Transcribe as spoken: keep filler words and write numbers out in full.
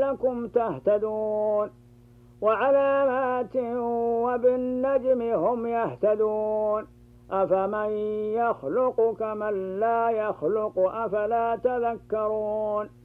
لعلكم تهتدون وعلامات وبالنجم هم يهتدون أفمن يخلق كمن لا يخلق أفلا تذكرون